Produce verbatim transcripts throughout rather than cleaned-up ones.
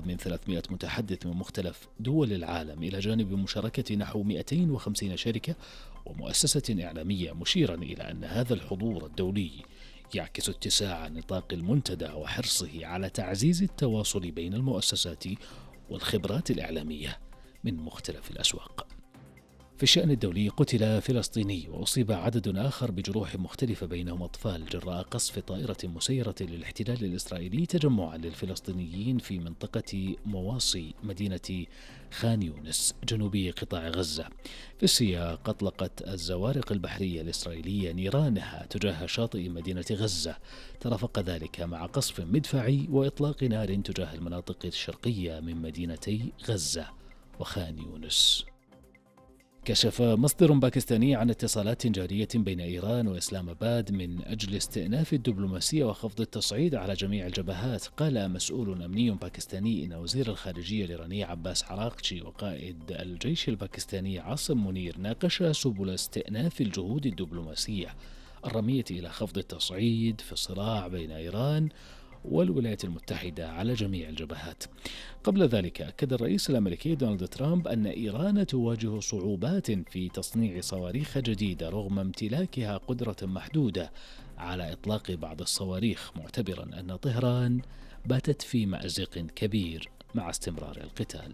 من ثلاثمائة متحدث من مختلف دول العالم إلى جانب مشاركة نحو مئتين وخمسين شركة ومؤسسة إعلامية، مشيرا إلى أن هذا الحضور الدولي يعكس اتساع نطاق المنتدى وحرصه على تعزيز التواصل بين المؤسسات والخبرات الإعلامية من مختلف الأسواق. في الشأن الدولي، قتل فلسطيني وأصيب عدد آخر بجروح مختلفة بينهم أطفال جراء قصف طائرة مسيرة للاحتلال الإسرائيلي تجمعا للفلسطينيين في منطقة مواصي مدينة خان يونس جنوبي قطاع غزة. في السياق، أطلقت الزوارق البحرية الإسرائيلية نيرانها تجاه شاطئ مدينة غزة، ترافق ذلك مع قصف مدفعي وإطلاق نار تجاه المناطق الشرقية من مدينتي غزة وخان يونس. كشف مصدر باكستاني عن اتصالات جارية بين إيران وإسلام آباد من أجل استئناف الدبلوماسية وخفض التصعيد على جميع الجبهات. قال مسؤول أمني باكستاني إن وزير الخارجية الإيراني عباس عراقچي وقائد الجيش الباكستاني عاصم منير ناقشا سبل استئناف الجهود الدبلوماسية الرامية إلى خفض التصعيد في الصراع بين إيران والولايات المتحدة على جميع الجبهات. قبل ذلك، أكد الرئيس الأمريكي دونالد ترامب أن إيران تواجه صعوبات في تصنيع صواريخ جديدة رغم امتلاكها قدرة محدودة على إطلاق بعض الصواريخ، معتبرا أن طهران باتت في مأزق كبير مع استمرار القتال.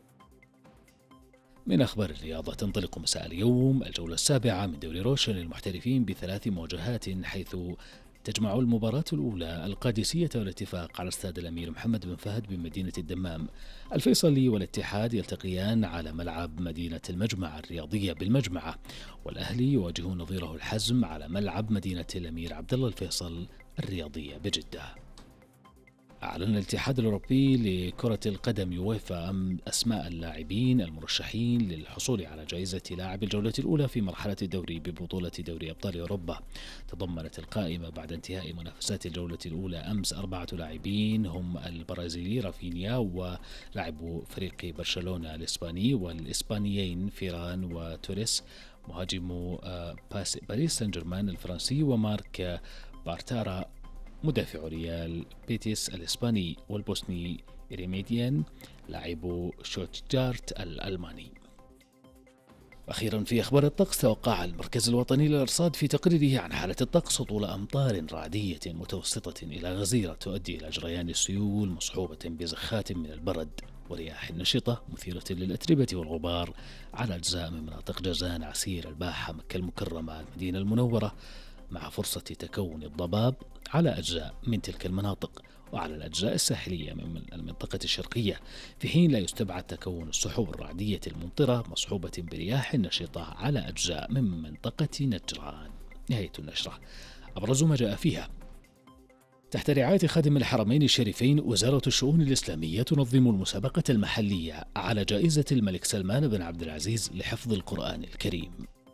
من أخبار الرياضة، تنطلق مساء اليوم الجولة السابعة من دوري روشن للمحترفين بثلاث مواجهات، حيث تجمع المباراة الأولى القادسية والاتفاق على استاد الأمير محمد بن فهد بمدينة الدمام. الفيصلي والاتحاد يلتقيان على ملعب مدينة المجمع الرياضية بالمجمعة، والأهلي يواجه نظيره الحزم على ملعب مدينة الأمير عبدالله الفيصل الرياضية بجدة. أعلن الاتحاد الأوروبي لكرة القدم يويفا أسماء اللاعبين المرشحين للحصول على جائزة لاعب الجولة الأولى في مرحلة الدوري ببطولة دوري أبطال أوروبا. تضمنت القائمة بعد انتهاء منافسات الجولة الأولى أمس أربعة لاعبين هم البرازيلي رافينيا ولاعب فريق برشلونة الإسباني، والإسبانيين فيران وتوريس مهاجم باريس سان جيرمان الفرنسي، ومارك بارتارا مدافع ريال بيتيس الإسباني، والبوسني إريميديان لاعب شوتجارت الألماني. أخيرا في أخبار الطقس، توقع المركز الوطني للأرصاد في تقريره عن حالة الطقس هطول أمطار رعدية متوسطة إلى غزيرة تؤدي إلى جريان السيول مصحوبة بزخات من البرد ورياح نشطة مثيرة للأتربة والغبار على أجزاء من مناطق جازان، عسير، الباحة، مكة المكرمة، المدينة المنورة، مع فرصة تكون الضباب على أجزاء من تلك المناطق وعلى الأجزاء الساحلية من المنطقة الشرقية، في حين لا يستبعد تكون السحب الرعدية الممطرة مصحوبة برياح نشطة على أجزاء من منطقة نجران. نهاية النشرة. أبرز ما جاء فيها: تحت رعاية خادم الحرمين الشريفين، وزارة الشؤون الإسلامية تنظم المسابقة المحلية على جائزة الملك سلمان بن عبد العزيز لحفظ القرآن الكريم.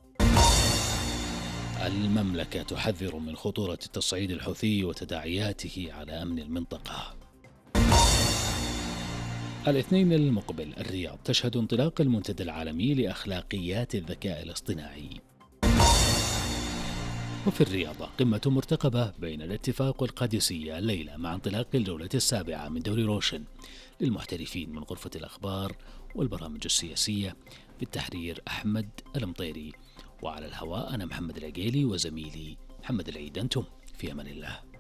المملكة تحذر من خطورة التصعيد الحوثي وتداعياته على أمن المنطقة. الاثنين المقبل، الرياض تشهد انطلاق المنتدى العالمي لأخلاقيات الذكاء الاصطناعي. وفي الرياضة، قمة مرتقبة بين الاتفاق والقادسية الليلة مع انطلاق الجولة السابعة من دوري روشن للمحترفين من غرفة الأخبار والبرامج السياسية. بالتحرير أحمد المطيري، وعلى الهواء أنا محمد العقيلي وزميلي محمد العيد. أنتم في أمان الله.